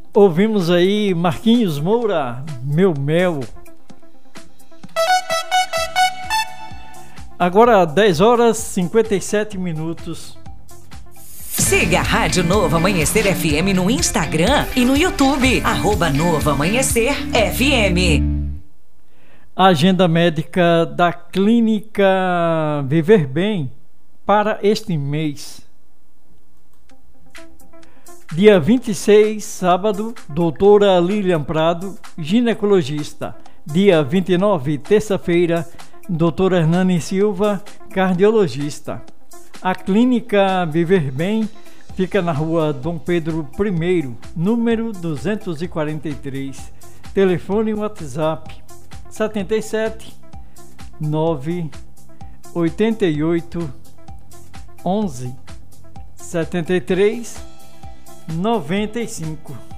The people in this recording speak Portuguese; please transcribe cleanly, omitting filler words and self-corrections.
Ouvimos aí Marquinhos Moura, Meu Mel. Agora 10 horas 57 minutos. Siga a Rádio Novo Amanhecer FM no Instagram e no YouTube, @Novo Amanhecer FM. Agenda médica da Clínica Viver Bem para este mês. Dia 26, sábado, doutora Lilian Prado, ginecologista. Dia 29, terça-feira, doutora Hernani Silva, cardiologista. A Clínica Viver Bem fica na rua Dom Pedro I, número 243. Telefone e WhatsApp 77 9 88 11 73 95.